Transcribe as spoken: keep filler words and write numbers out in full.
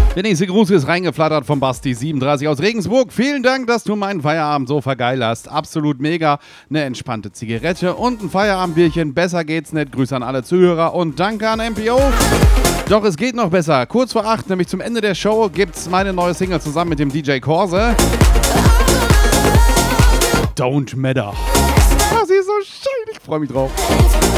Der nächste Gruß ist reingeflattert von Basti siebenunddreißig aus Regensburg. Vielen Dank, dass du meinen Feierabend so vergeilerst. Absolut mega. Eine entspannte Zigarette und ein Feierabendbierchen. Besser geht's nicht. Grüße an alle Zuhörer und danke an M P O. Doch es geht noch besser. Kurz vor acht, nämlich zum Ende der Show, gibt's meine neue Single zusammen mit dem D J Korse. Don't Matter. Ah, sie ist so schön. Ich freue mich drauf.